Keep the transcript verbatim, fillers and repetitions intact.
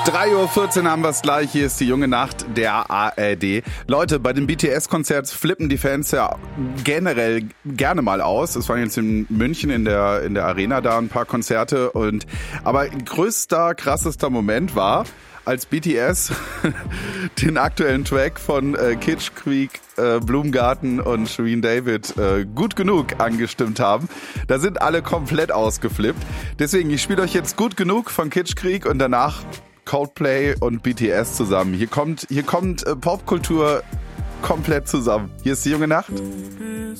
drei Uhr vierzehn haben wir es gleich. Hier ist die junge Nacht der A R D. Leute, bei den B T S-Konzerts flippen die Fans ja generell gerne mal aus. Es waren jetzt in München in der in der Arena da ein paar Konzerte. Und aber größter, krassester Moment war, als B T S den aktuellen Track von äh, Kitsch Creek, äh, Blumengarten und Shirin David äh, Gut Genug angestimmt haben. Da sind alle komplett ausgeflippt. Deswegen, ich spiele euch jetzt Gut Genug von Kitsch Creek und danach Coldplay und B T S zusammen. Hier kommt, hier kommt äh, Popkultur komplett zusammen. Hier ist die junge Nacht.